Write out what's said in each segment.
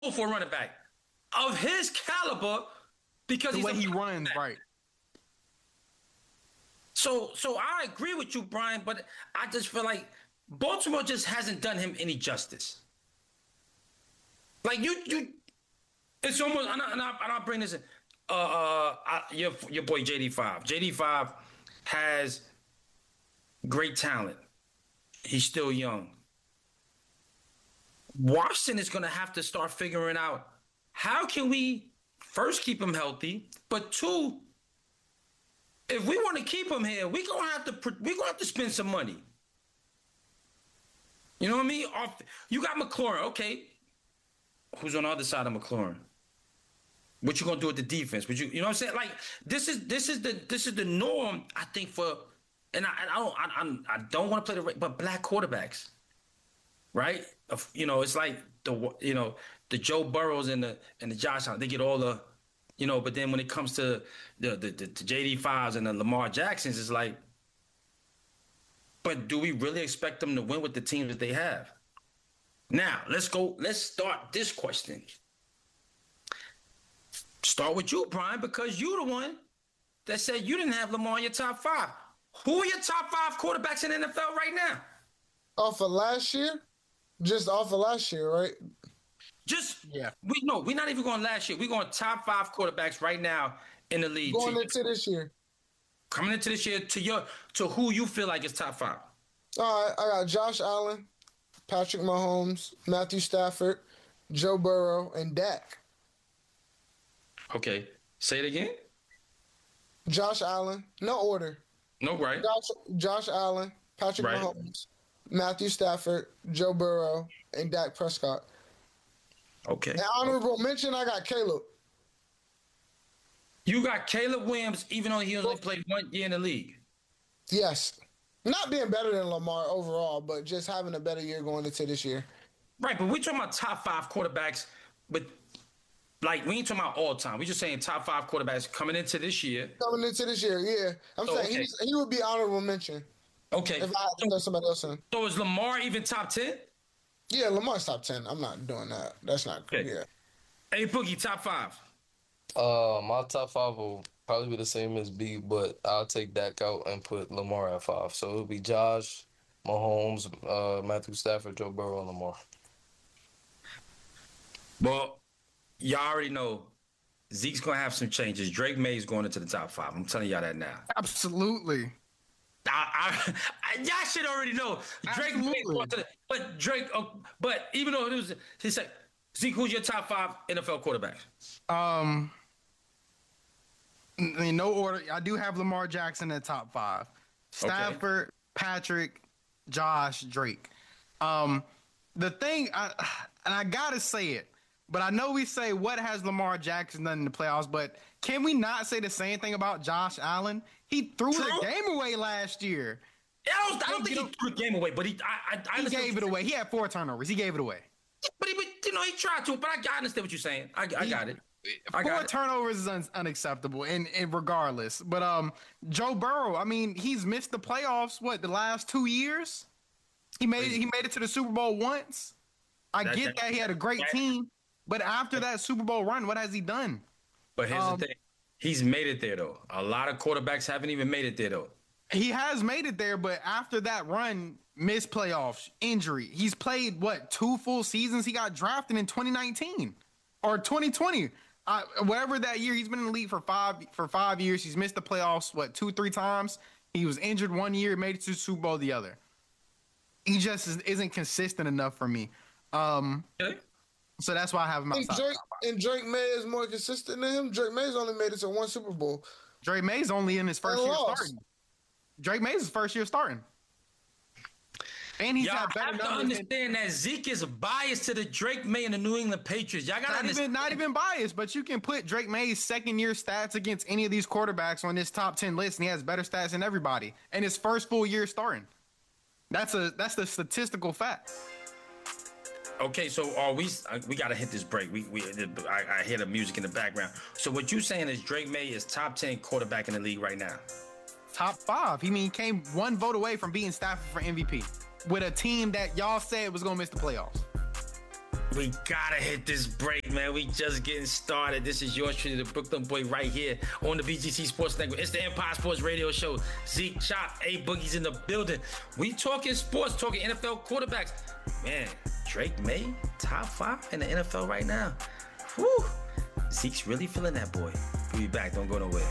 for a running back of his caliber because The he's way a he running runs, back. right? So I agree with you, Brian, but I just feel like Baltimore just hasn't done him any justice. Like it's almost, and I'll bring this in. Your boy JD5. JD5 has great talent. He's still young. Washington is going to have to start figuring out how can we first keep him healthy, but two, if we want to keep him here, we're gonna have to spend some money. You know what I mean? You got McLaurin, okay. Who's on the other side of McLaurin? What you gonna do with the defense? You know what I'm saying? Like this is the norm. I think for, and I don't want to play but black quarterbacks, right? It's like the Joe Burrows and the Josh Allen. They get all the, but then when it comes to the JD5s and the Lamar Jacksons, it's like, but do we really expect them to win with the teams that they have? Now let's go. Let's start this question. Start with you, Brian, because you're the one that said you didn't have Lamar in your top five. Who are your top five quarterbacks in the NFL right now? Off of last year? Just off of last year, right? We're not even going last year. We're going top five quarterbacks right now in the league. Going into this year. Coming into this year to who you feel like is top five. All right, I got Josh Allen, Patrick Mahomes, Matthew Stafford, Joe Burrow, and Dak. Okay. Say it again. Josh Allen, no order. No, right. Josh Allen, Patrick Mahomes, Matthew Stafford, Joe Burrow, and Dak Prescott. Okay. And honorable mention, I got Caleb. You got Caleb Williams, even though he only played 1 year in the league. Yes. Not being better than Lamar overall, but just having a better year going into this year. Right, but we're talking about top five quarterbacks, but like we ain't talking about all time. We're just saying top five quarterbacks coming into this year. Coming into this year, yeah. I'm saying okay. he would be honorable mention. Okay. If I had to throw somebody else in. So is Lamar even top 10? Yeah, Lamar's top 10. I'm not doing that. That's not good. Okay. Yeah. Hey, Boogie, top five. My top five will probably be the same as B, but I'll take Dak out and put Lamar at five. So it'll be Josh, Mahomes, Matthew Stafford, Joe Burrow, and Lamar. Well, y'all already know Zeke's going to have some changes. Drake May is going into the top five. I'm telling y'all that now. Absolutely. Y'all should already know. Drake May going to but Drake, but even though he said, Zeke, who's your top five NFL quarterbacks? In no order. I do have Lamar Jackson in the top five. Stafford, Patrick, Josh, Drake. The thing, and I gotta say it, but I know we say what has Lamar Jackson done in the playoffs, but can we not say the same thing about Josh Allen? He threw the game away last year. I don't think he threw the game away, but he gave it away. He had 4 turnovers. He gave it away. But he tried to. But I understand what you're saying. I got it. 4 turnovers is unacceptable, and regardless. But Joe Burrow, I mean, he's missed the playoffs. The last 2 years? He made it to the Super Bowl once. I get that he had a great team, but after that Super Bowl run, what has he done? But here's the thing: he's made it there though. A lot of quarterbacks haven't even made it there though. He has made it there, but after that run, missed playoffs, injury. He's played 2 full seasons. He got drafted in 2019 or 2020. Whatever that year, he's been in the league for 5 years. He's missed the playoffs 2-3 times. He was injured 1 year, made it to the Super Bowl the other. He just isn't consistent enough for me. Okay. So that's why I have him outside. And Drake May is more consistent than him. Drake May's only made it to 1 Super Bowl. Drake May's only in his first year starting. Drake May's his first year starting. And he's y'all had better have to understand that Zeke is biased to the Drake May and the New England Patriots. Y'all gotta understand. Not even biased, but you can put Drake May's second year stats against any of these quarterbacks on this top 10 list, and he has better stats than everybody. And his first full year starting. That's the statistical fact. Okay, so are we gotta hit this break. I hear the music in the background. So what you saying is Drake May is top 10 quarterback in the league right now? Top 5. He came 1 vote away from beating Stafford for MVP with a team that y'all said was gonna miss the playoffs. We gotta hit this break, man. We just getting started. This is yours truly, the Brooklyn Boy, right here on the BGC Sports Network. It's the Empire Sports Radio Show. Zeke, Chop, A Boogie's in the building. We talking sports, talking NFL quarterbacks. Man, Drake May, top 5 in the NFL right now. Whew. Zeke's really feeling that boy. We'll be back. Don't go nowhere.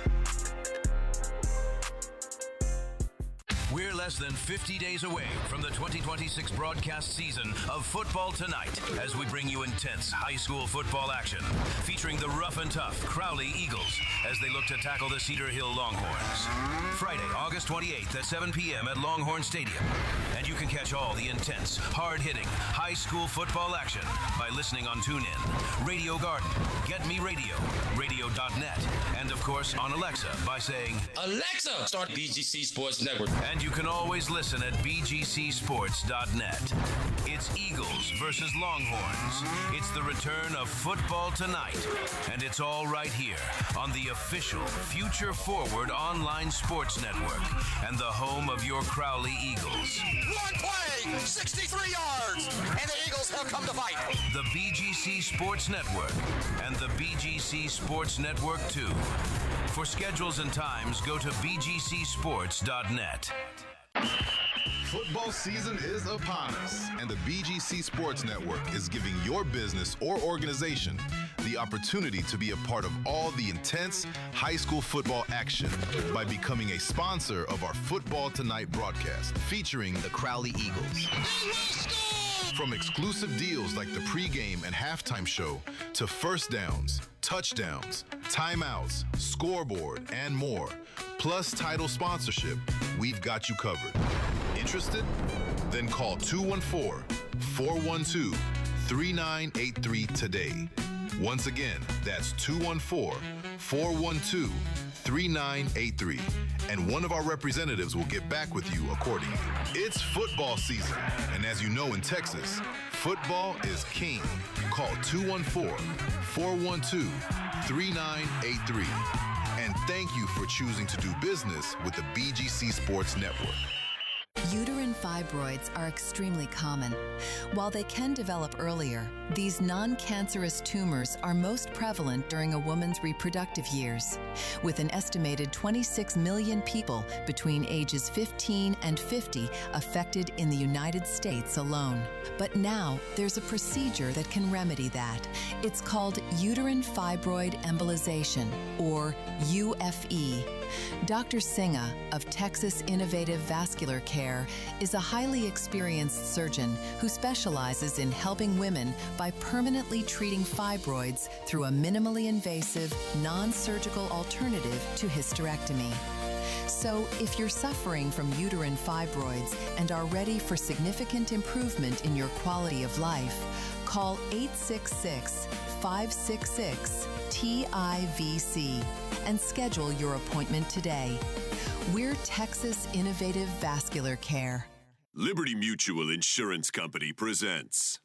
We're less than 50 days away from the 2026 broadcast season of Football Tonight as we bring you intense high school football action featuring the rough and tough Crowley Eagles as they look to tackle the Cedar Hill Longhorns. Friday, August 28th at 7 p.m. at Longhorn Stadium. And you can catch all the intense, hard-hitting high school football action by listening on TuneIn, Radio Garden, Get Me Radio, radio.net, and of course on Alexa by saying, Alexa, start BGC Sports Network. And you can always listen at bgcsports.net. It's Eagles versus Longhorns. It's the return of Football Tonight. And it's all right here on the official Future Forward online sports network and the home of your Crowley Eagles. One play, 63 yards, and the Eagles have come to fight. The BGC Sports Network and the BGC Sports Network 2. For schedules and times, go to bgcsports.net. Football season is upon us, and the BGC Sports Network is giving your business or organization the opportunity to be a part of all the intense high school football action by becoming a sponsor of our Football Tonight broadcast featuring the Crowley Eagles. From exclusive deals like the pregame and halftime show to first downs, touchdowns, timeouts, scoreboard, and more, plus title sponsorship, we've got you covered. Interested? Then call 214-412-3983 today. Once again, that's 214-412-3983. And one of our representatives will get back with you accordingly. It's football season. And as you know in Texas, football is king. Call 214-412-3983. And thank you for choosing to do business with the BGC Sports Network. Uterine fibroids are extremely common. While they can develop earlier, these non-cancerous tumors are most prevalent during a woman's reproductive years, with an estimated 26 million people between ages 15 and 50 affected in the United States alone. But now, there's a procedure that can remedy that. It's called uterine fibroid embolization, or UFE. Dr. Sinha of Texas Innovative Vascular Care is a highly experienced surgeon who specializes in helping women by permanently treating fibroids through a minimally invasive, non-surgical alternative to hysterectomy. So, if you're suffering from uterine fibroids and are ready for significant improvement in your quality of life, call 866-566-TIVC and schedule your appointment today. We're Texas Innovative Vascular Care. Liberty Mutual Insurance Company presents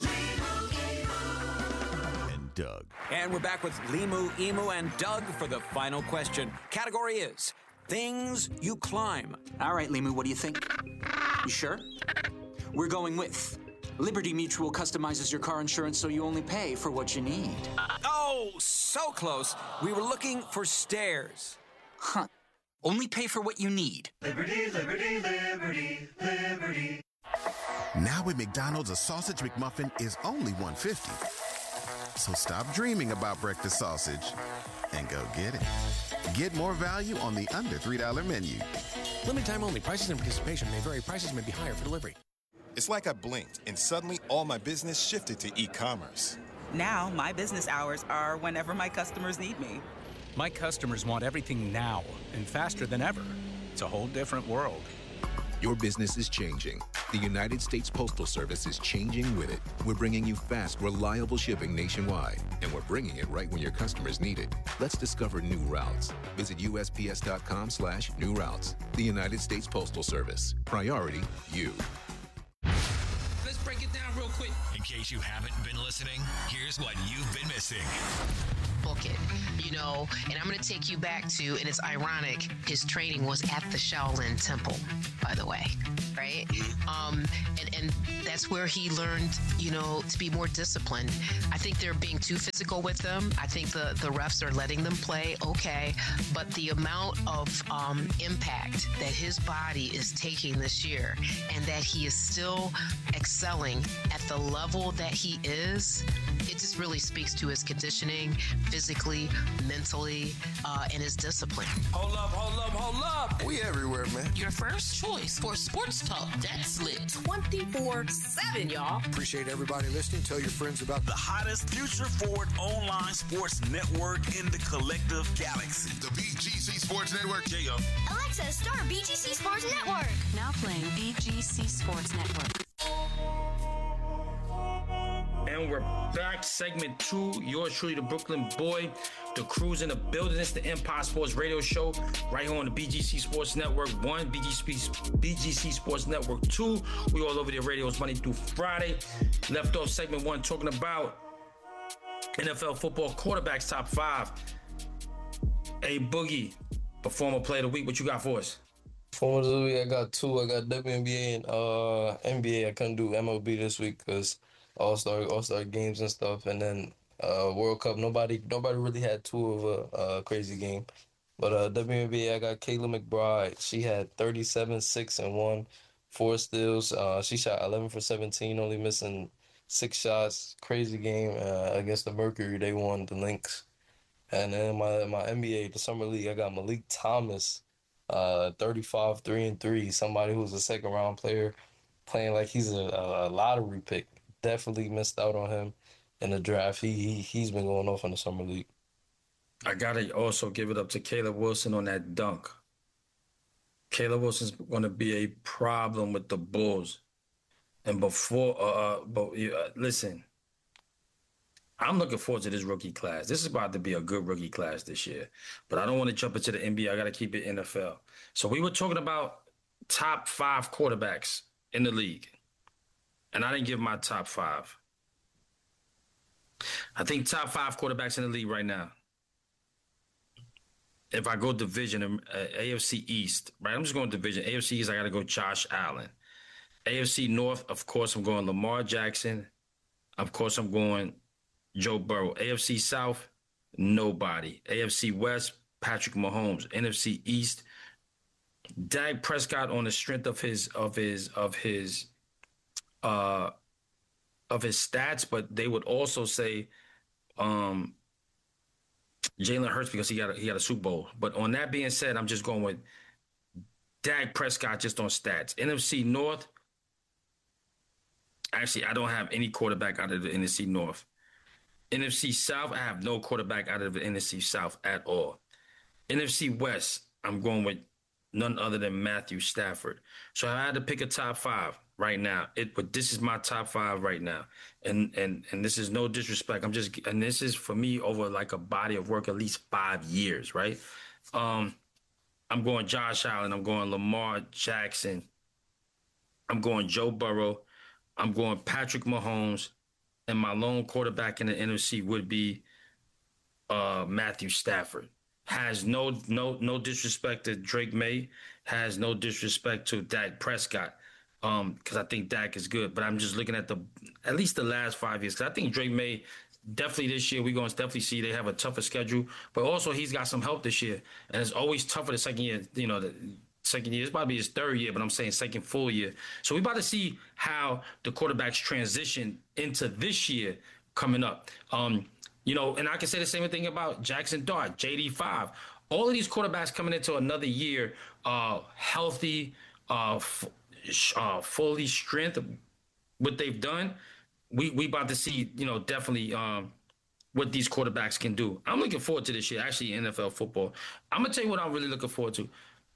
And Doug. And we're back with Limu, Emu, and Doug for the final question. Category is things you climb. All right, Limu, what do you think? You sure? We're going with Liberty Mutual customizes your car insurance so you only pay for what you need. Oh, so close. We were looking for stairs. Huh. Only pay for what you need. Liberty, liberty, liberty, liberty. Now at McDonald's, a sausage McMuffin is only $1.50. So stop dreaming about breakfast sausage and go get it. Get more value on the under $3 menu. Limited time only. Prices and participation may vary. Prices may be higher for delivery. It's like I blinked and suddenly all my business shifted to e-commerce. Now my business hours are whenever my customers need me. My customers want everything now and faster than ever. It's a whole different world. Your business is changing. The United States Postal Service is changing with it. We're bringing you fast, reliable shipping nationwide, and we're bringing it right when your customers need it. Let's discover new routes. Visit USPS.com/new routes. The United States Postal Service. Priority, you. Let's break it down real quick. In case you haven't been listening, here's what you've been missing. book it, you know. And I'm going to take you back to, and it's ironic, his training was at the Shaolin Temple, by the way, right? And that's where he learned, you know, to be more disciplined. I think they're being too physical with them. I think the refs are letting them play, okay, but the amount of impact that his body is taking this year and that he is still excelling at the level that he is, it just really speaks to his conditioning, physically, mentally, and his discipline. Hold up. We everywhere, man. Your first choice for sports talk that's lit 24/7, y'all. Appreciate everybody listening. Tell your friends about The hottest future-forward online sports network in the collective galaxy. The BGC Sports Network. J.O. Alexa, start BGC Sports Network. Now playing BGC Sports Network. And we're back, segment 2. Yours truly, the Brooklyn boy. The crew's in the building. It's the Empire Sports Radio Show right here on the BGC Sports Network 1, BGC Sports Network 2. We all over the radios Monday through Friday. Left off segment 1 talking about NFL football quarterbacks top 5. A Boogie, a former player of the week. What you got for us? Former of the week, I got 2. I got WNBA and NBA. I couldn't do MLB this week because All-Star games and stuff, and then World Cup. Nobody really had 2 of a crazy game. But WNBA, I got Kayla McBride. She had 37, 6, and 1, 4 steals. She shot 11 for 17, only missing 6 shots. Crazy game against the Mercury. They won the Lynx. And then my NBA, the Summer League, I got Malik Thomas, 35, 3 and 3. Somebody who's a second-round player, playing like he's a lottery pick. Definitely missed out on him in the draft. He's been going off in the Summer League. I gotta also give it up to Caleb Wilson on that dunk. Caleb Wilson's going to be a problem with the Bulls. And listen, I'm looking forward to this rookie class. This is about to be a good rookie class this year. But I don't want to jump into the NBA. I got to keep it NFL. So we were talking about top 5 quarterbacks in the league. And I didn't give my top 5. I think top 5 quarterbacks in the league right now. If I go division, AFC East, right? I'm just going division. AFC East, I got to go Josh Allen. AFC North, of course, I'm going Lamar Jackson. Of course, I'm going Joe Burrow. AFC South, nobody. AFC West, Patrick Mahomes. NFC East, Dak Prescott on the strength of his stats, but they would also say Jalen Hurts because he got a Super Bowl. But on that being said, I'm just going with Dak Prescott just on stats. NFC North, actually, I don't have any quarterback out of the NFC North. NFC South, I have no quarterback out of the NFC South at all. NFC West, I'm going with none other than Matthew Stafford. So I had to pick a top 5 right now. But this is my top 5 right now. And this is no disrespect. And this is for me over like a body of work, at least 5 years, right? I'm going Josh Allen. I'm going Lamar Jackson. I'm going Joe Burrow. I'm going Patrick Mahomes. And my lone quarterback in the NFC would be Matthew Stafford. Has no disrespect to Drake May. Has no disrespect to Dak Prescott. Because I think Dak is good. But I'm just looking at at least the last 5 years. Because I think Drake May, definitely this year, we're going to definitely see they have a tougher schedule. But also, he's got some help this year. And it's always tougher the second year. You know, the second year. It's probably his 3rd year, but I'm saying second full year. So we're about to see how the quarterbacks transition into this year coming up. You know, and I can say the same thing about Jackson Dart, JD5. All of these quarterbacks coming into another year, healthy, fully strength, what they've done. We about to see, you know, definitely what these quarterbacks can do. I'm looking forward to this year, actually, in NFL football. I'm gonna tell you what I'm really looking forward to.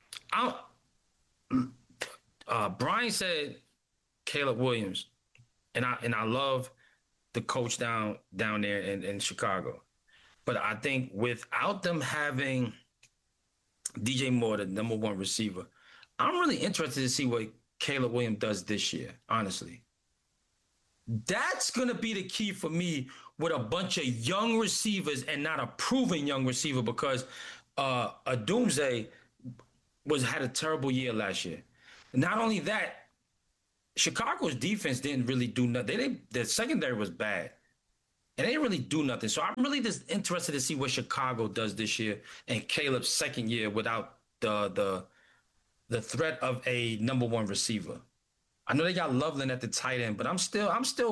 Brian said Caleb Williams, and I love the coach down there in Chicago. But I think without them having DJ Moore, the number 1 receiver, I'm really interested to see what Caleb Williams does this year, honestly. That's going to be the key for me with a bunch of young receivers and not a proven young receiver because a Doomsday had a terrible year last year. Not only that, Chicago's defense didn't really do nothing. The secondary was bad. And they didn't really do nothing. So I'm really just interested to see what Chicago does this year and Caleb's second year without the threat of a number one receiver. I know they got Loveland at the tight end, but I'm still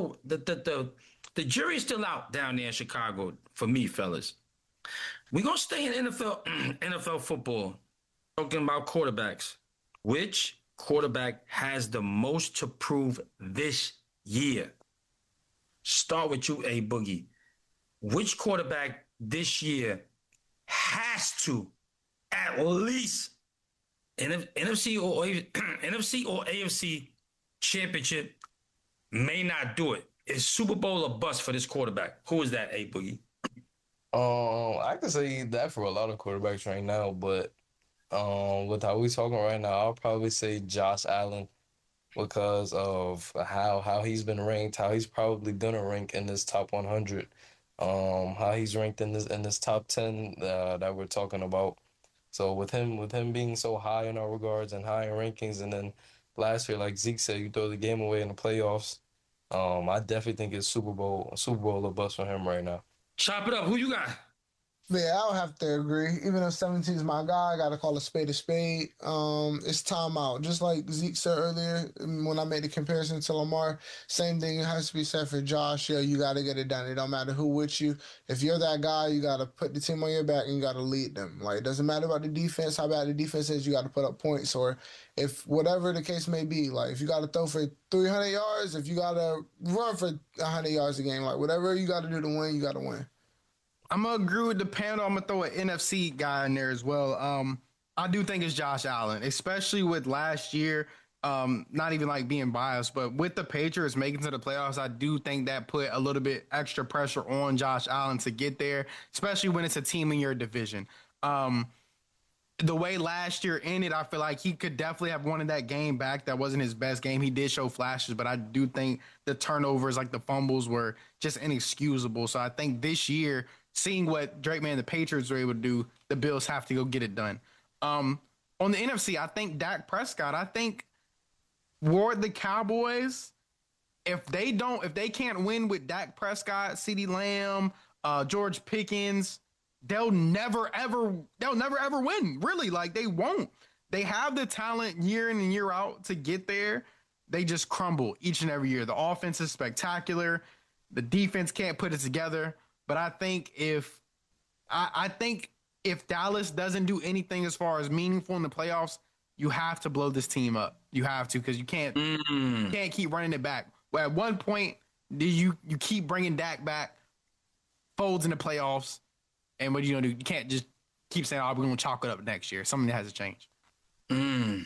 the jury's still out down there in Chicago for me, fellas. We're gonna stay in NFL football, talking about quarterbacks. Which quarterback has the most to prove this year? Start with you, A Boogie. Which quarterback this year has to at least NFC or AFC championship may not do it? Is Super Bowl or bust for this quarterback? Who is that, A Boogie? I can say that for a lot of quarterbacks right now, but with how we talking right now, I'll probably say Josh Allen because of how he's been ranked, how he's probably gonna rank in this top 100, how he's ranked in this top 10 that we're talking about. So with him being so high in our regards and high in rankings, and then last year, like Zeke said, you throw the game away in the playoffs. I definitely think it's Super Bowl or bust for him right now. Chop it up. Who you got? Yeah, I'll have to agree. Even though 17 is my guy, I got to call a spade a spade. It's time out. Just like Zeke said earlier, when I made the comparison to Lamar, same thing has to be said for Josh. Yeah, you got to get it done. It don't matter who with you. If you're that guy, you got to put the team on your back and you got to lead them. Like, it doesn't matter about the defense, how bad the defense is, you got to put up points. Or if whatever the case may be, like if you got to throw for 300 yards, if you got to run for 100 yards a game, like whatever you got to do to win, you got to win. I'm going to agree with the panel. I'm going to throw an NFC guy in there as well. I do think it's Josh Allen, especially with last year, not even like being biased, but with the Patriots making to the playoffs, I do think that put a little bit extra pressure on Josh Allen to get there, especially when it's a team in your division. The way last year ended, I feel like he could definitely have wanted that game back. That wasn't his best game. He did show flashes, but I do think the turnovers, like the fumbles, were just inexcusable. So I think this year, seeing what Drake May and the Patriots were able to do, the Bills have to go get it done. On the NFC, I think Dak Prescott, I think Ward, the Cowboys, if they can't win with Dak Prescott, CeeDee Lamb, George Pickens, they'll never ever win. Really, like they won't. They have the talent year in and year out to get there. They just crumble each and every year. The offense is spectacular. The defense can't put it together. But I think if Dallas doesn't do anything as far as meaningful in the playoffs, you have to blow this team up. You have to, because you can't keep running it back. Well, at one point, you keep bringing Dak back, folds in the playoffs, and what are you gonna do? You can't just keep saying, "Oh, we're gonna chalk it up next year." Something that has to change. I'm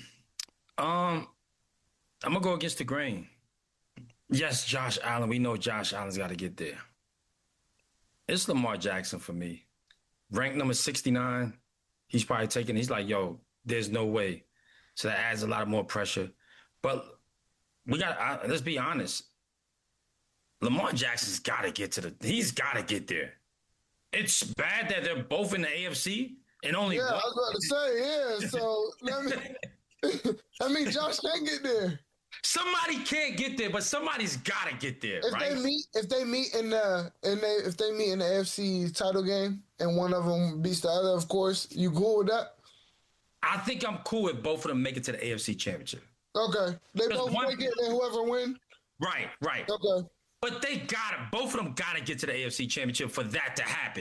gonna go against the grain. Yes, Josh Allen. We know Josh Allen's got to get there. It's Lamar Jackson for me. Ranked number 69. He's probably taking, he's like, yo, there's no way. So that adds a lot more pressure. But let's be honest. Lamar Jackson's got to get he's got to get there. It's bad that they're both in the AFC and only one. I was about to say, yeah. So, I mean, Josh can't get there. Somebody can't get there, but somebody's got to get there, right? If they meet in the AFC title game and one of them beats the other, of course, you cool with that? I think I'm cool with both of them making it to the AFC Championship. Okay. They both make it and whoever win? Right. Okay. But both of them got to get to the AFC Championship for that to happen.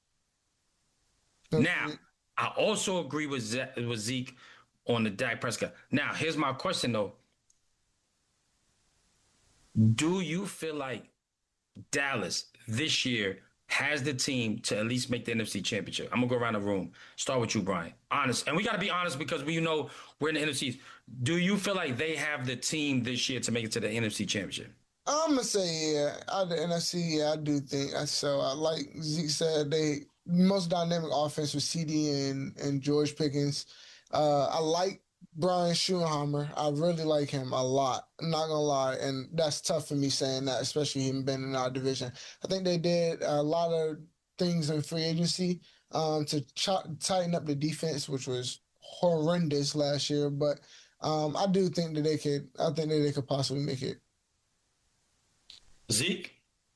Okay. Now, I also agree with Zeke on the Dak Prescott. Now, here's my question, though. Do you feel like Dallas this year has the team to at least make the NFC Championship? I'm going to go around the room. Start with you, Brian. Honest. And we got to be honest because we're in the NFC. Do you feel like they have the team this year to make it to the NFC Championship? I'm going to say, yeah. Out of the NFC, yeah, I do think. So, like Zeke said, they most dynamic offense with CD and George Pickens. I like Brian Schoonehammer. I really like him a lot. I'm not gonna lie, and that's tough for me saying that, especially him being in our division. I think they did a lot of things in free agency to tighten up the defense, which was horrendous last year. But I do think that they could. I think that they could possibly make it. Zeke?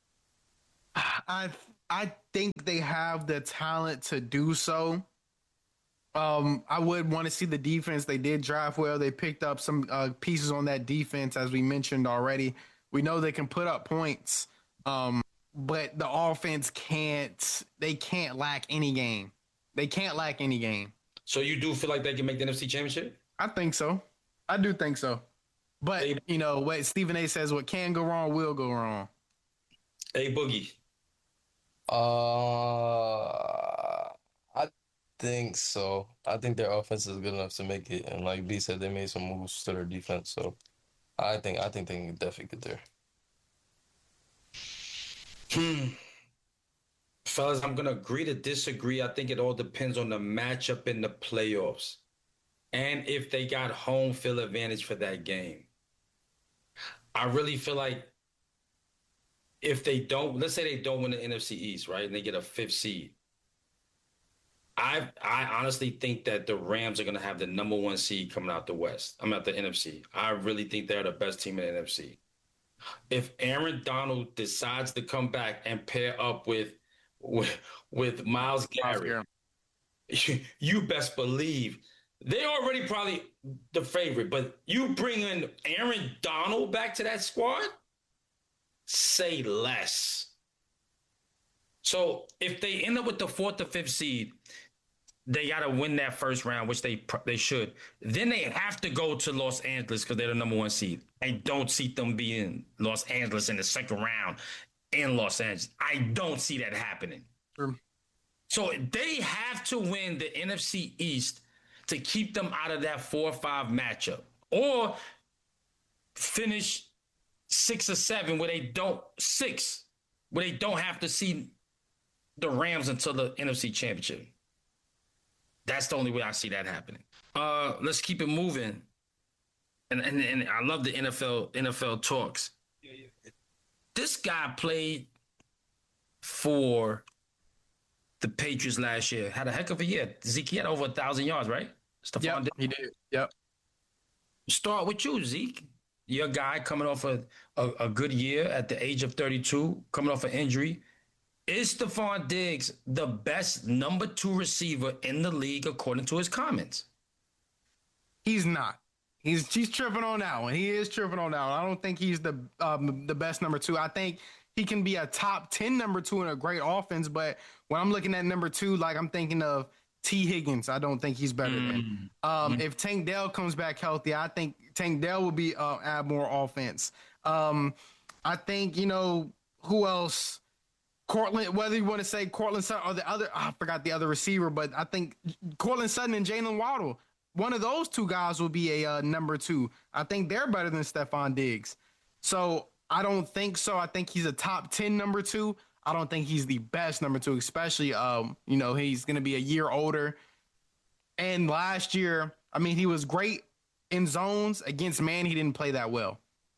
I think they have the talent to do so. I would want to see the defense. They did draft well. They picked up some pieces on that defense, as we mentioned already. We know they can put up points, but the offense can't. They can't lack any game. They can't lack any game. So you do feel like they can make the NFC Championship? I think so. I do think so. But you know what Stephen A. says: what can go wrong will go wrong. Hey, Boogie. I think so. I think their offense is good enough to make it, and like B said, they made some moves to their defense. So I think they can definitely get there. Fellas, I'm gonna agree to disagree. I think it all depends on the matchup in the playoffs, and if they got home field advantage for that game. I really feel like if they don't, let's say they don't win the NFC East, right, and they get a 5th seed. I honestly think that the Rams are going to have the number 1 seed coming out the West. I'm out the NFC. I really think they're the best team in the NFC. If Aaron Donald decides to come back and pair up with Myles Garrett, you best believe they're already probably the favorite. But you bring in Aaron Donald back to that squad, say less. So if they end up with the 4th or 5th seed, they got to win that first round, which they should. Then they have to go to Los Angeles because they're the number 1 seed. I don't see them being Los Angeles in the second round in Los Angeles. I don't see that happening. Sure. So they have to win the NFC East to keep them out of that 4 or 5 matchup, or finish 6 or 7 where they don't have to see the Rams until the NFC Championship. That's the only way I see that happening. Let's keep it moving. And I love the NFL talks. This guy played for the Patriots last year. Had a heck of a year. Zeke, he had over 1,000 yards, right? Stephon Diggs. He did. Yep. Start with you, Zeke. Your guy coming off a good year at the age of 32, coming off an injury. Is Stephon Diggs the best number 2 receiver in the league according to his comments? He's not. He's tripping on that one. He is tripping on that one. I don't think he's the best number 2. I think he can be a top 10 number 2 in a great offense, but when I'm looking at number 2, like I'm thinking of T. Higgins. I don't think he's better than. If Tank Dell comes back healthy, I think Tank Dell will be add more offense. I think, who else? Cortland, whether you want to say Cortland Sutton or the other, I forgot the other receiver, but I think Cortland Sutton and Jalen Waddle, one of those 2 guys will be a number 2. I think they're better than Stephon Diggs. So I don't think so. I think he's a top 10 number 2. I don't think he's the best number 2, especially, he's going to be a year older. And last year, he was great in zones. Against man, he didn't play that well.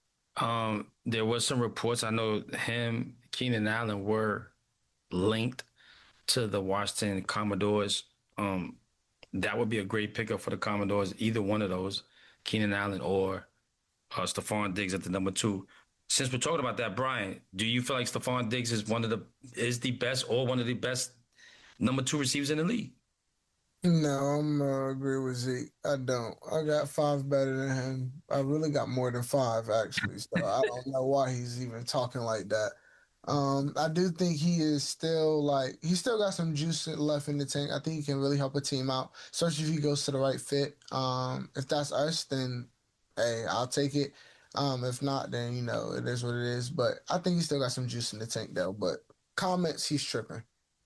There was some reports. I know him, Keenan Allen were linked to the Washington Commodores. That would be a great pickup for the Commodores, either one of those, Keenan Allen or Stephon Diggs at the number 2. Since we're talking about that, Brian, do you feel like Stephon Diggs is the best or one of the best number 2 receivers in the league? No, I'm agree with Zeke. I don't. I got 5 better than him. I really got more than 5 actually. So I don't know why he's even talking like that. I do think he is still he's still got some juice left in the tank. I think he can really help a team out, especially if he goes to the right fit. If that's us, then hey, I'll take it. If not, then it is what it is. But I think he's still got some juice in the tank though. But comments, he's tripping.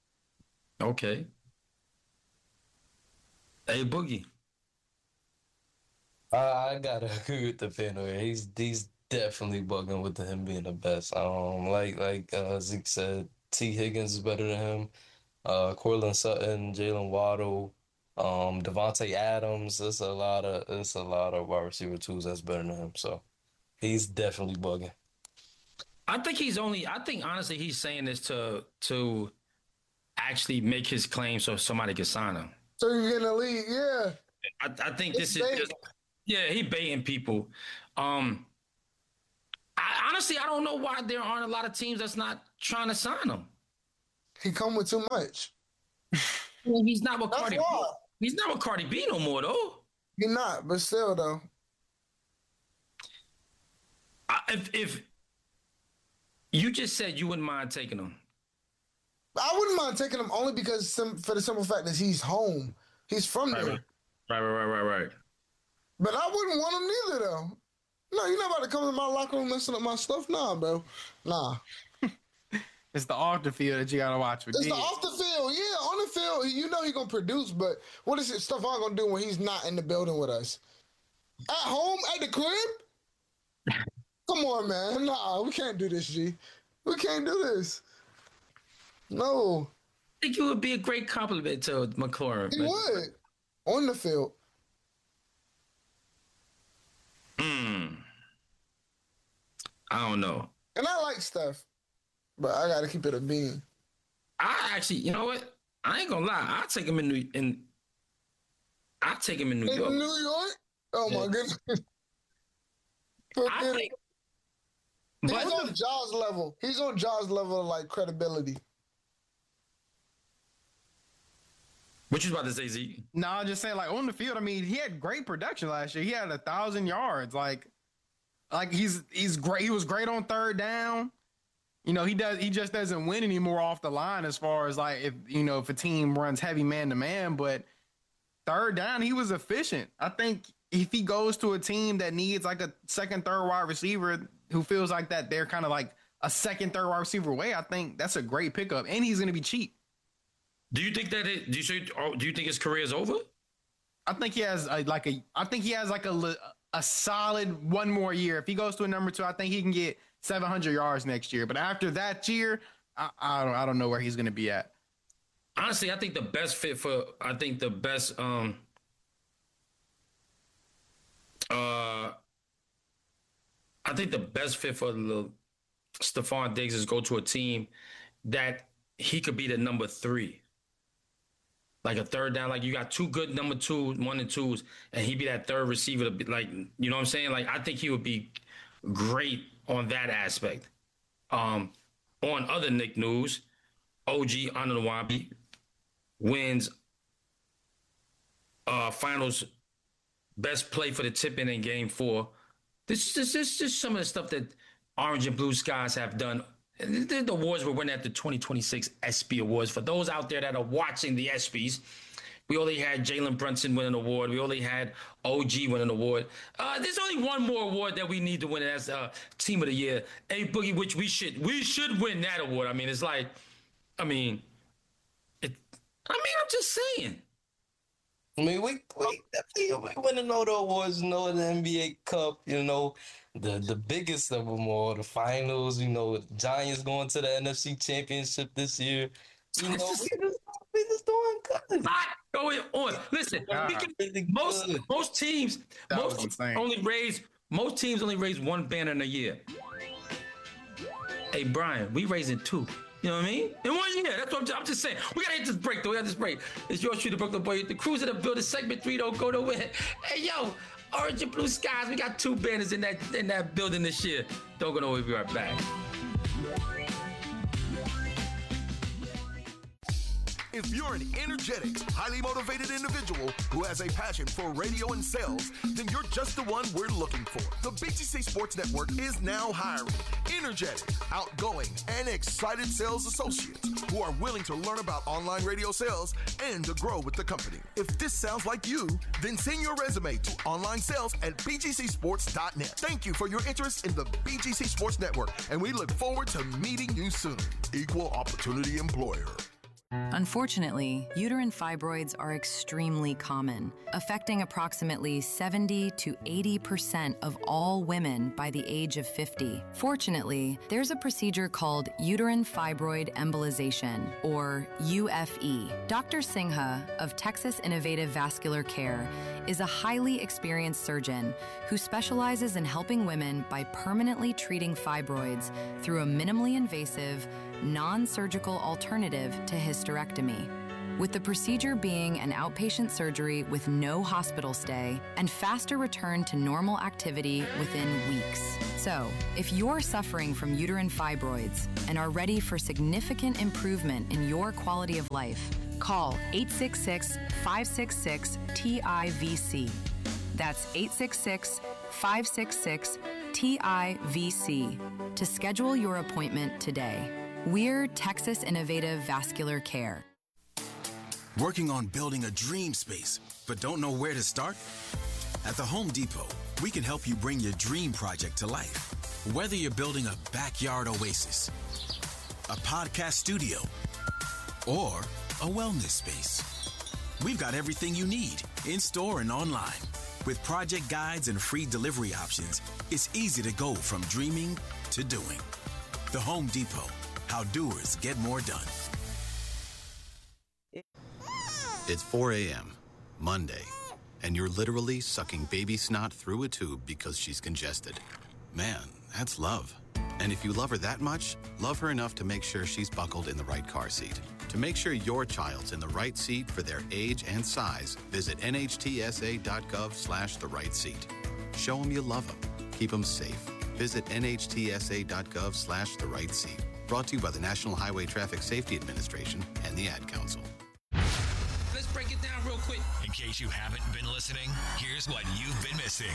Okay. Hey, Boogie. I gotta agree with the fan here. He's definitely bugging with him being the best. Like Zeke said, T. Higgins is better than him. Cortland Sutton, Jalen Waddle, Devontae Adams. It's a lot of wide receiver twos that's better than him. So he's definitely bugging. I think honestly he's saying this to actually make his claim so somebody can sign him. So you get in the league, yeah. I think this is just, he baiting people. I don't know why there aren't a lot of teams that's not trying to sign him. He come with too much. Well, he's not with Cardi B. He's not with Cardi B no more, though. He's not, but still, though. If you just said you wouldn't mind taking him. I wouldn't mind taking him only because for the simple fact that he's home. He's from there. Right. But I wouldn't want him neither, though. No, you're not about to come to my locker room messing up my stuff? Nah, bro. Nah. It's the off the field that you got to watch with. It's the off the field. Yeah, on the field, you know he's going to produce, but what is it stuff I'm going to do when he's not in the building with us? At home, at the crib? Come on, man. Nah, we can't do this, G. We can't do this. No. I think it would be a great compliment to McLaurin. He would. On the field. I don't know. And I like Steph, but I got to keep it a bean. I actually, you know what? I ain't gonna lie. I'll take him in New York. In New York? Oh, my goodness. He's on Jaws level. He's on Jaws level of, like, credibility. What you about to say, Zeke? No, I'm just saying, like, on the field, I mean, he had great production last year. He had 1,000 yards. Like he's great. He was great on third down. You know, he just doesn't win anymore off the line as far as, like, if a team runs heavy man-to-man. But third down, he was efficient. I think if he goes to a team that needs, like, a second, third wide receiver who feels like that they're kind of like a second, third wide receiver away, I think that's a great pickup. And he's going to be cheap. Do you think do you think his career is over? I think he has a solid one more year. If he goes to a number 2, I think he can get 700 yards next year. But after that year, I don't know where he's going to be at. Honestly, I think the best fit for Stephon Diggs is go to a team that he could be the number 3. Like a third down, like you got 2 good number 1 and 2s, and he'd be that third receiver to be like, you know what I'm saying? Like, I think he would be great on that aspect. On other Nick news, OG Anunoby wins finals best play for the tip-in in Game 4. This is just some of the stuff that Orange and Blue Skies have done. The awards were winning at the 2026 ESPY Awards. For those out there that are watching the ESPYs, we only had Jalen Brunson win an award. We only had OG win an award. There's only one more award that we need to win as Team of the Year. A Boogie, which we should win that award. I mean, it's like, I'm just saying. I mean, we definitely winning all the awards, the NBA Cup, the biggest of them all, the finals, the Giants going to the NFC Championship this year. We just doing good. Not going on. Listen, most teams only raise 1 banner in a year. Hey, Brian, we raising 2. You know what I mean? In 1 year. That's what I'm just saying. We got to hit this break, though. We got this break. It's your shoe, the Brooklyn Boy. The Cruise of the Building, segment 3, don't go nowhere. Hey, yo, Orange and Blue Skies. We got 2 banners in that building this year. Don't go nowhere. We'll be right back. If you're an energetic, highly motivated individual who has a passion for radio and sales, then you're just the one we're looking for. The BGC Sports Network is now hiring energetic, outgoing, and excited sales associates who are willing to learn about online radio sales and to grow with the company. If this sounds like you, then send your resume to onlinesales@bgcsports.net. Thank you for your interest in the BGC Sports Network, and we look forward to meeting you soon. Equal Opportunity Employer. Unfortunately, uterine fibroids are extremely common, affecting approximately 70 to 80% of all women by the age of 50. Fortunately, there's a procedure called uterine fibroid embolization, or UFE. Dr. Singha of Texas Innovative Vascular Care is a highly experienced surgeon who specializes in helping women by permanently treating fibroids through a minimally invasive, non-surgical alternative to hysterectomy, with the procedure being an outpatient surgery with no hospital stay and faster return to normal activity within weeks. So, if you're suffering from uterine fibroids and are ready for significant improvement in your quality of life, call 866-566-TIVC. That's 866-566-TIVC to schedule your appointment today. We're Texas Innovative Vascular Care. Working on building a dream space, but don't know where to start? At the Home Depot, we can help you bring your dream project to life. Whether you're building a backyard oasis, a podcast studio, or a wellness space, we've got everything you need in store and online. With project guides and free delivery options, it's easy to go from dreaming to doing. The Home Depot. How doers get more done. It's 4 a.m., Monday, and you're literally sucking baby snot through a tube because she's congested. Man, that's love. And if you love her that much, love her enough to make sure she's buckled in the right car seat. To make sure your child's in the right seat for their age and size, visit nhtsa.gov/the-right seat. Show them you love them. Keep them safe. Visit nhtsa.gov/the-right seat. Brought to you by the National Highway Traffic Safety Administration and the Ad Council. Let's break it down real quick. In case you haven't been listening, here's what you've been missing.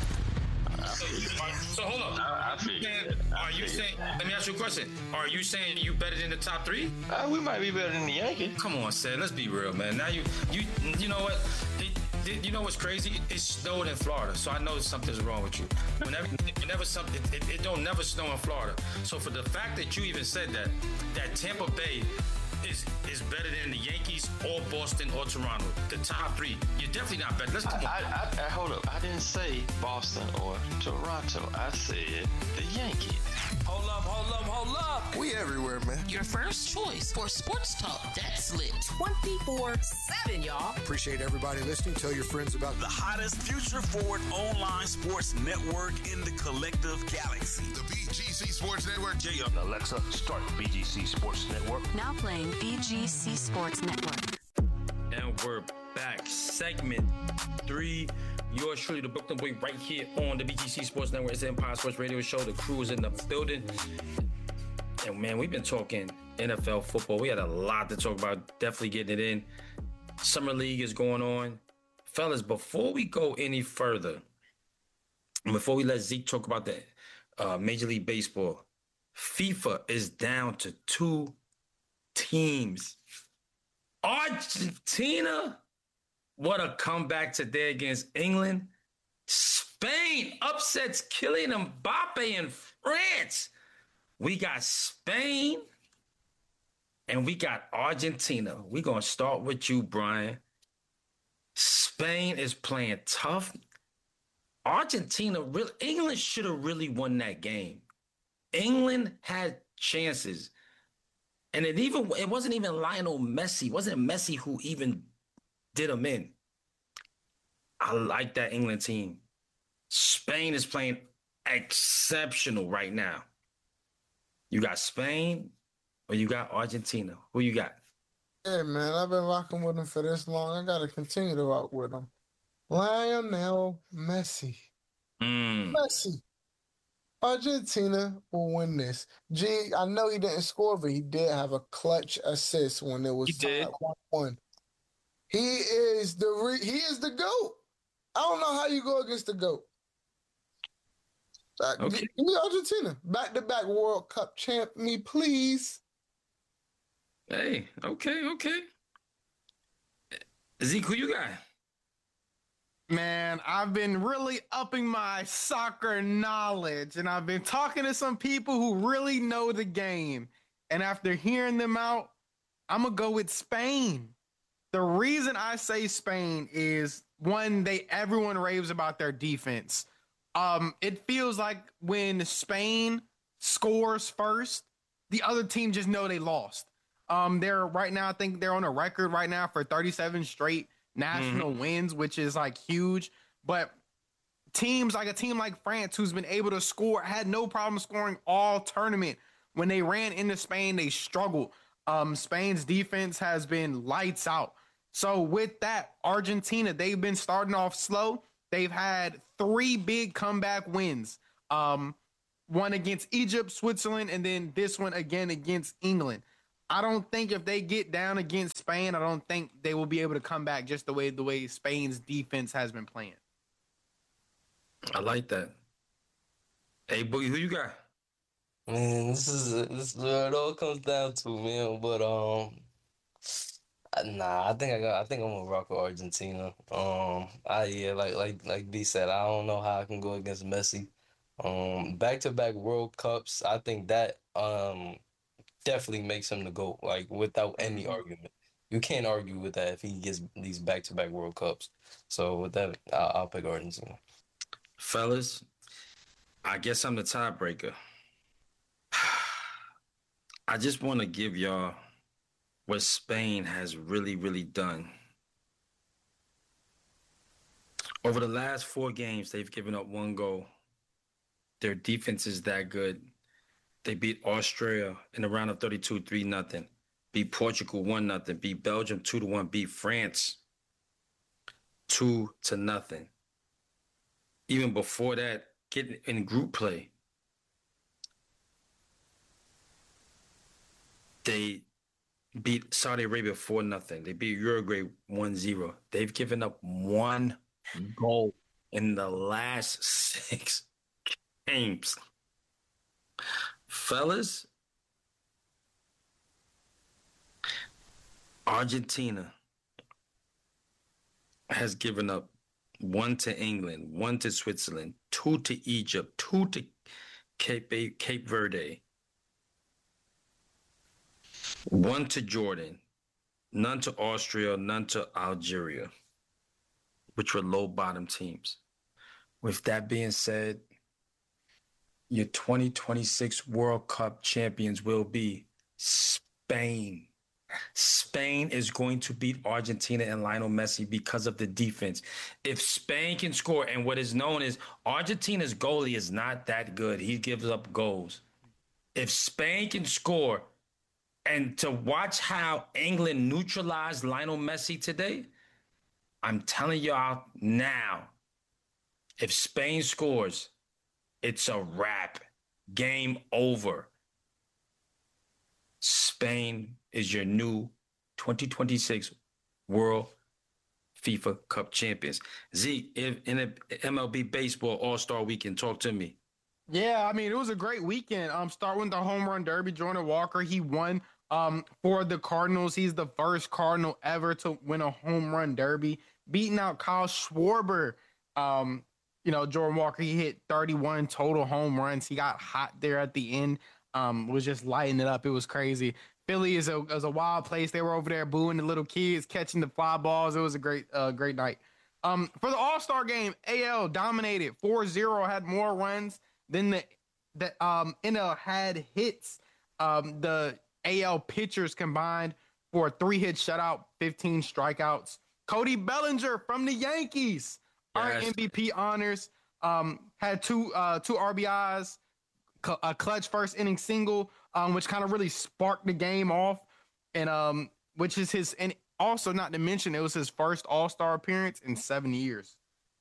So hold on. Are you saying? Let me ask you a question. Are you saying you better than the top three? We might be better than the Yankees. Come on, Seth. Let's be real, man. Now you know what? You know what's crazy? It snowed in Florida, so I know something's wrong with you. Whenever something, it don't never snow in Florida. So for the fact that you even said that Tampa Bay is better than the Yankees or Boston or Toronto, the top three, you're definitely not better. Let's come on. Hold up. I didn't say Boston or Toronto. I said the Yankees. Hold up. We everywhere, man. Your first choice for sports talk that's lit 24/7, y'all. Appreciate everybody listening. Tell your friends about the hottest future forward online sports network in the collective galaxy. The BGC Sports Network. Alexa, start BGC Sports Network. Now playing BGC Sports Network. And we're back. Segment 3. Yours truly, the Brooklyn Boy, right here on the BGC Sports Network. It's the Empire Sports Radio Show. The crew is in the building. And man, we've been talking NFL football. We had a lot to talk about. Definitely getting it in. Summer League is going on. Fellas, before we go any further, before we let Zeke talk about the Major League Baseball, FIFA is down to 2 teams. Argentina, what a comeback today against England. Spain upsets Kylian Mbappe in France. We got Spain and we got Argentina. We're going to start with you, Brian. Spain is playing tough. England should have really won that game. England had chances. And it wasn't even Lionel Messi. It wasn't Messi who even did them in. I like that England team. Spain is playing exceptional right now. You got Spain or you got Argentina? Who you got? Hey, man, I've been rocking with them for this long. I got to continue to rock with them. Lionel Messi. Messi. Argentina will win this. I know he didn't score, but he did have a clutch assist when it was 1-1. He is the GOAT. I don't know how you go against the GOAT. Okay. Give me Argentina. Back-to-back World Cup champ, me please. Hey, okay. Zeke, who you got? Man, I've been really upping my soccer knowledge, and I've been talking to some people who really know the game. And after hearing them out, I'm gonna go with Spain. The reason I say Spain is one, everyone raves about their defense. It feels like when Spain scores first, the other team just know they lost. They're right now, I think they're on a record right now for 37 straight national wins, which is like huge. But a team like France, who's been able to score, had no problem scoring all tournament. When they ran into Spain, they struggled. Spain's defense has been lights out. So with that, Argentina, they've been starting off slow. They've had 3 big comeback wins. One against Egypt, Switzerland, and then this one again against England. I don't think if they get down against Spain, I don't think they will be able to come back just the way Spain's defense has been playing. I like that. Hey, Boogie, who you got? Man, this is where it all comes down to, man. But nah, I think I'm gonna rock with Argentina. Like B said, I don't know how I can go against Messi. Back-to-back World Cups, I think that definitely makes him the GOAT, like without any argument. You can't argue with that if he gets these back-to-back World Cups. So with that, I'll pick Argentina. Fellas, I guess I'm the tiebreaker. I just want to give y'all what Spain has really, really done. Over the last 4 games, they've given up 1 goal. Their defense is that good. They beat Austria in the round of 32, 3-0. Beat Portugal 1-0. Beat Belgium 2-1. Beat France 2-0. Even before that, getting in group play, they beat Saudi Arabia 4-0. They beat Uruguay 1-0. They've given up 1 goal in the last 6 games. Fellas, Argentina has given up 1 to England, 1 to Switzerland, 2 to Egypt, 2 to Cape Verde, 1 to Jordan, none to Austria, none to Algeria, which were low bottom teams. With that being said, your 2026 World Cup champions will be Spain. Spain is going to beat Argentina and Lionel Messi because of the defense. If Spain can score, and what is known is Argentina's goalie is not that good. He gives up goals. If Spain can score, and to watch how England neutralized Lionel Messi today, I'm telling y'all now, if Spain scores, it's a wrap. Game over. Spain is your new 2026 World FIFA Cup champions. Z, in a MLB Baseball All-Star Weekend, talk to me. Yeah, I mean, it was a great weekend. Start with the home run derby. Jordan Walker, he won for the Cardinals. He's the first Cardinal ever to win a home run derby, beating out Kyle Schwarber. Jordan Walker, he hit 31 total home runs. He got hot there at the end, was just lighting it up. It was crazy. Philly is a wild place. They were over there booing the little kids, catching the fly balls. It was a great night. For the All-Star game, AL dominated 4-0, had more runs than the NL had hits. The AL pitchers combined for a 3-hit shutout, 15 strikeouts. Cody Bellinger from the Yankees, our MVP honors, had two RBIs, a clutch first inning single, which kind of really sparked the game off, and which is his, and also not to mention it was his first All-Star appearance in 7 years.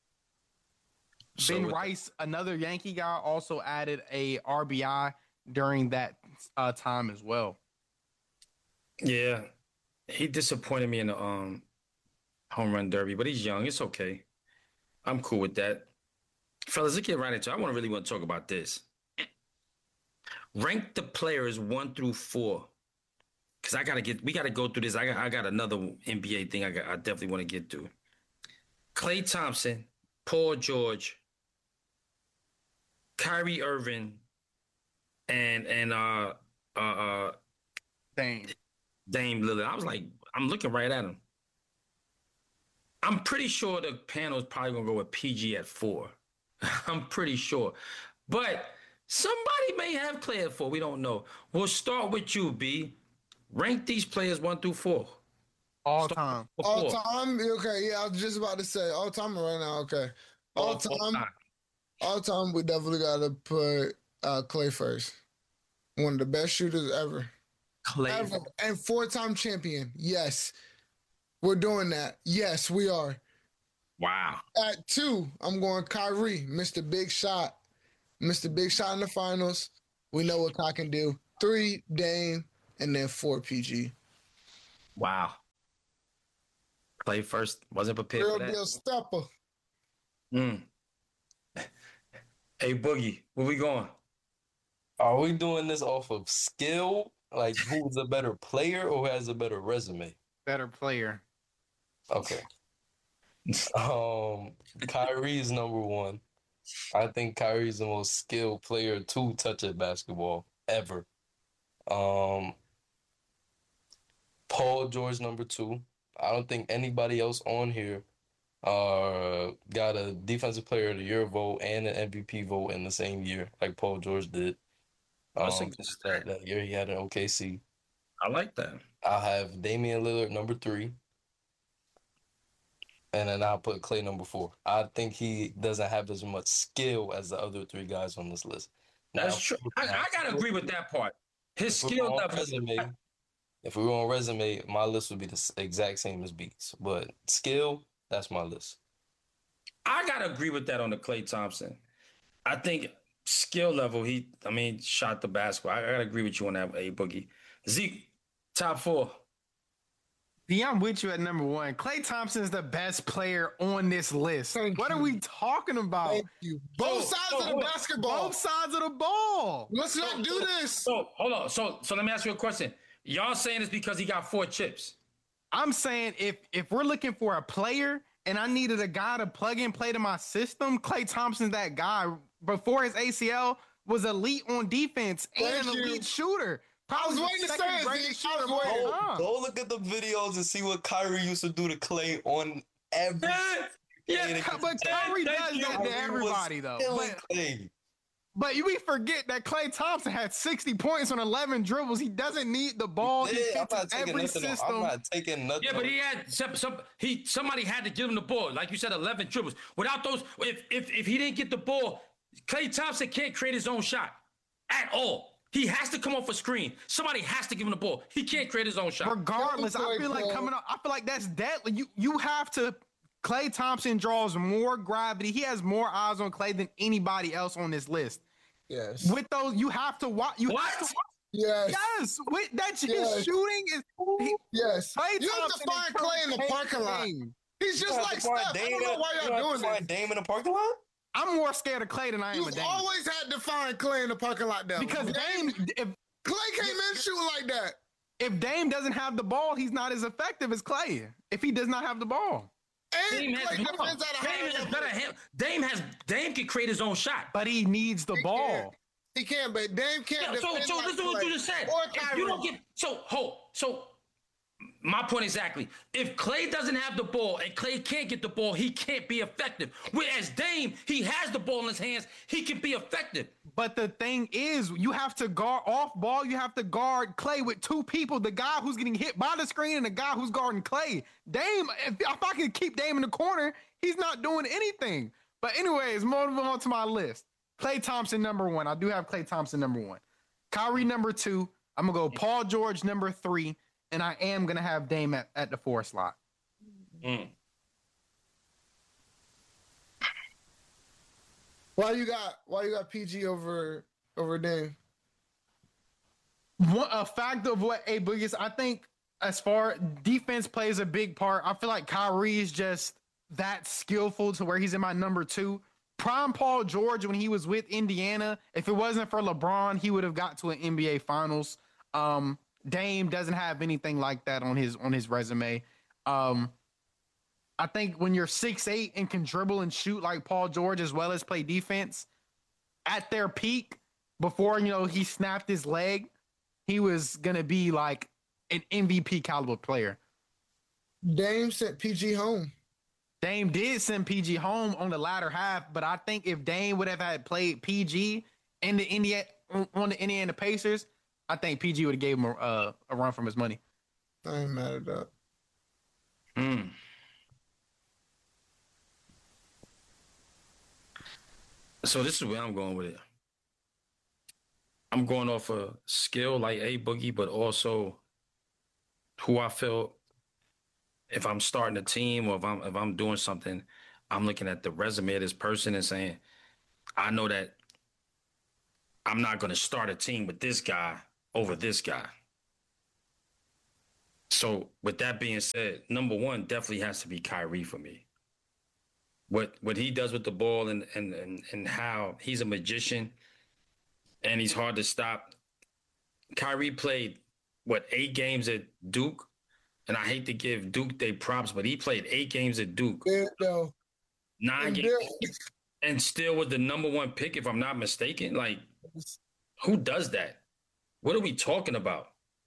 Ben Rice, another Yankee guy, also added a RBI during that time as well. Yeah, he disappointed me in the home run derby, but he's young. It's okay. I'm cool with that. Fellas, let's get right into it. I really want to talk about this. Rank the players 1 through 4. Because we got to go through this. I got another NBA thing I definitely want to get through. Klay Thompson, Paul George, Kyrie Irving, and Dame. Dame Lillard. I was like, I'm looking right at him. I'm pretty sure the panel is probably gonna go with PG at 4. I'm pretty sure, but somebody may have Clay at 4. We don't know. We'll start with you, B. Rank these players 1 through 4. All time. All time? Okay, yeah, I was just about to say all time right now. Okay. All time, we definitely got to put Clay first. One of the best shooters ever. Clay. Ever. And 4-time champion. Yes. We're doing that. Yes, we are. Wow. At 2, I'm going Kyrie, Mr. Big Shot. Mr. Big Shot in the finals. We know what Kai can do. 3, Dame, and then 4, PG. Wow. Clay first. Wasn't prepared Real for that. deal stepper. Hey, Boogie, where we going? Are we doing this off of skill? Like, who's a better player or who has a better resume? Better player. Okay. Kyrie is number 1. I think Kyrie is the most skilled player to touch a basketball ever. Paul George, number 2. I don't think anybody else on here got a Defensive Player of the Year vote and an MVP vote in the same year, like Paul George did. That year he had an OKC. I like that. I'll have Damian Lillard number 3. And then I'll put Clay number 4. I think he doesn't have as much skill as the other 3 guys on this list. That's true. I gotta agree with that part. His skill level. If we were on resume, my list would be the exact same as Beats. But skill, that's my list. I gotta agree with that on the Klay Thompson. I think skill level, shot the basketball. I gotta agree with you on that, A Boogie. Zeke, top 4. Yeah, I'm with you at number 1. Klay Thompson is the best player on this list. What are we talking about? Thank you. Both sides of the basketball. Both sides of the ball. Let's not do this. So hold on. So let me ask you a question. Y'all saying it's because he got 4 chips? I'm saying if we're looking for a player and I needed a guy to plug and play to my system, Klay Thompson's that guy. Before his ACL, was elite on defense and an elite shooter. I was waiting to say it. Go look at the videos and see what Kyrie used to do to Clay on every. But Kyrie does that to everybody, though. But we forget that Klay Thompson had 60 points on 11 dribbles. He doesn't need the ball. He fits every system. I'm not taking nothing. Yeah, but he had somebody had to give him the ball. Like you said, 11 dribbles. Without those, if he didn't get the ball, Klay Thompson can't create his own shot at all. He has to come off a screen. Somebody has to give him the ball. He can't create his own shot. Regardless, I feel like that's deadly. You have to. Klay Thompson draws more gravity. He has more eyes on Klay than anybody else on this list. Yes. With those, you have to watch. Yes. Yes. With that, his shooting is. Yes. Klay You have to find Klay in the parking lot. He's just like Steph. I don't know why y'all doing this. Dame in the parking lot? I'm more scared of Klay than I am of Dame. You always had to find Klay in the parking lot, though. Because Dame, if Klay came in shooting like that. If Dame doesn't have the ball, he's not as effective as Klay. If he does not have the ball. Dame can create his own shot, but he needs the ball. He can, but Dame can't. So this is what you just said. If you don't get so my point exactly. If Klay doesn't have the ball and Klay can't get the ball, he can't be effective. Whereas Dame, he has the ball in his hands, he can be effective. But the thing is, you have to guard off ball. You have to guard Klay with 2 people: the guy who's getting hit by the screen and the guy who's guarding Klay. Dame, if I could keep Dame in the corner, he's not doing anything. But anyways, moving on to my list. Klay Thompson number 1. I do have Klay Thompson number 1. Kyrie number 2. I'm gonna go Paul George number 3. And I am gonna have Dame at the 4 slot. Why you got PG over Dame? A fact of what A Boogie is, I think as far defense plays a big part. I feel like Kyrie is just that skillful to where he's in my number 2. Prime Paul George, when he was with Indiana, if it wasn't for LeBron, he would have got to an NBA Finals. Dame doesn't have anything like that on his resume. I think when you're 6'8" and can dribble and shoot like Paul George as well as play defense, at their peak, before he snapped his leg, he was gonna be like an MVP caliber player. Dame sent PG home. Dame did send PG home on the latter half, but I think if Dame would have had played PG in the Indiana Pacers, I think PG would have gave him a run from his money. I ain't mad at that. So this is where I'm going with it. I'm going off a skill like A Boogie, but also who I feel if I'm starting a team or if I'm doing something, I'm looking at the resume of this person and saying, I know that I'm not going to start a team with this guy over this guy. So with that being said, number one definitely has to be Kyrie for me. What he does with the ball and how he's a magician and he's hard to stop. Kyrie played, 8 games at Duke? And I hate to give Duke their props, but he played 8 games at Duke. Yeah, no. 9 games. And still was the number 1 pick, if I'm not mistaken. Like, who does that? What are we talking about?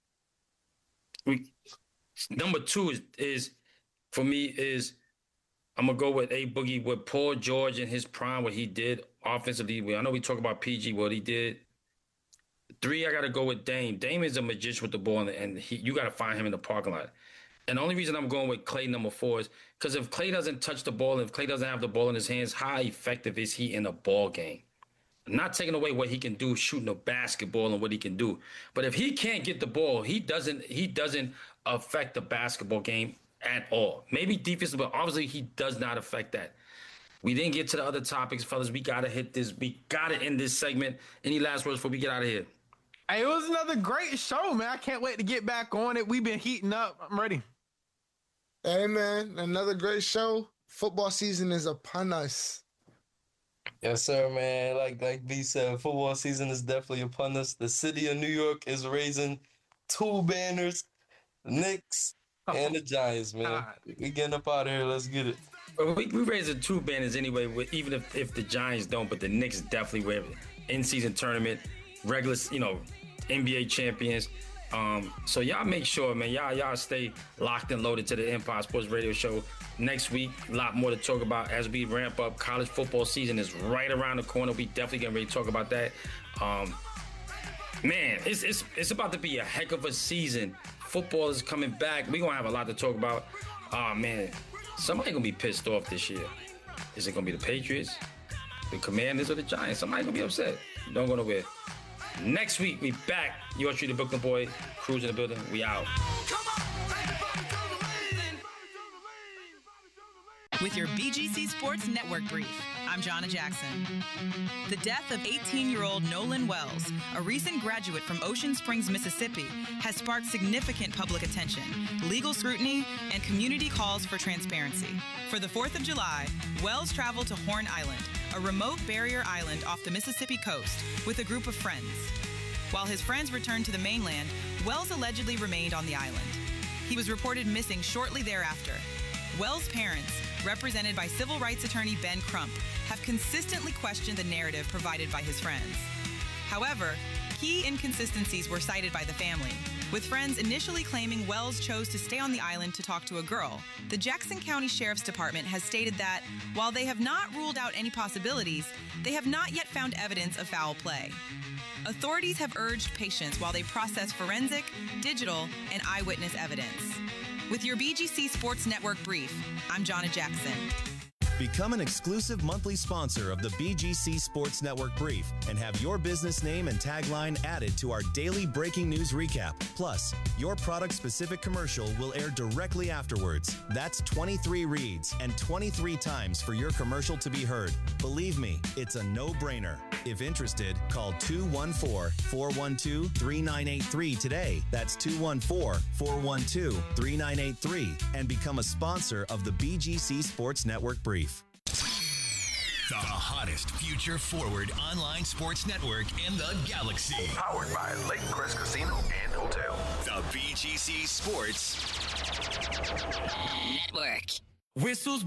Number 2 is for me is I'm going to go with A Boogie with Paul George in his prime, what he did offensively. I know we talk about PG, what he did. 3, I got to go with Dame. Dame is a magician with the ball, and you got to find him in the parking lot. And the only reason I'm going with Klay number 4 is because if Klay doesn't touch the ball, if Klay doesn't have the ball in his hands, how effective is he in a ball game? Not taking away what he can do shooting a basketball and what he can do. But if he can't get the ball, he doesn't affect the basketball game at all. Maybe defensive, but obviously he does not affect that. We didn't get to the other topics, fellas. We got to hit this. We got to end this segment. Any last words before we get out of here? Hey, it was another great show, man. I can't wait to get back on it. We've been heating up. I'm ready. Hey, man, another great show. Football season is upon us. Yes, sir, man. Like B said, football season is definitely upon us. The city of New York is raising 2 banners, the Knicks and the Giants, man. We getting up out of here. Let's get it. We raising 2 banners anyway, even if the Giants don't, but the Knicks definitely were in-season tournament, regular, NBA champions. So y'all make sure, man, y'all stay locked and loaded to the Empire Sports Radio Show. Next week, a lot more to talk about as we ramp up. College football season is right around the corner. We definitely getting ready to talk about that. Man, it's about to be a heck of a season. Football is coming back. We're gonna have a lot to talk about. Man, somebody gonna be pissed off this year. Is it gonna be the Patriots, the Commanders, or the Giants? Somebody gonna be upset. Don't go nowhere. Next week, we back. Yours truly, the Brooklyn Boy, Cruz in the building. We out. With your BGC Sports Network brief, I'm Jonna Jackson. The death of 18-year-old Nolan Wells, a recent graduate from Ocean Springs, Mississippi, has sparked significant public attention, legal scrutiny, and community calls for transparency. For the 4th of July, Wells traveled to Horn Island, a remote barrier island off the Mississippi coast, with a group of friends. While his friends returned to the mainland, Wells allegedly remained on the island. He was reported missing shortly thereafter. Wells' parents, represented by civil rights attorney Ben Crump, have consistently questioned the narrative provided by his friends. However, key inconsistencies were cited by the family, with friends initially claiming Wells chose to stay on the island to talk to a girl. The Jackson County Sheriff's Department has stated that, while they have not ruled out any possibilities, they have not yet found evidence of foul play. Authorities have urged patience while they process forensic, digital, and eyewitness evidence. With your BGC Sports Network brief, I'm Jonna Jackson. Become an exclusive monthly sponsor of the BGC Sports Network Brief and have your business name and tagline added to our daily breaking news recap. Plus, your product-specific commercial will air directly afterwards. That's 23 reads and 23 times for your commercial to be heard. Believe me, it's a no-brainer. If interested, call 214-412-3983 today. That's 214-412-3983 and become a sponsor of the BGC Sports Network Brief. The hottest future-forward online sports network in the galaxy. Powered by Lake Crest Casino and Hotel. The BGC Sports Network. Whistles